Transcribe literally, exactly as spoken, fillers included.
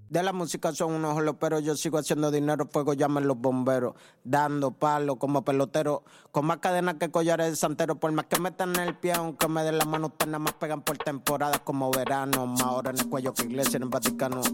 De la música son unos jolos, pero yo sigo haciendo dinero, fuego llaman los bomberos, dando palos como pelotero, con más cadenas que collares de santero, por más que metan el pie, aunque me den la mano, ustedes nada más pegan por temporada como verano, más ahora en el cuello que iglesia en el Vaticano.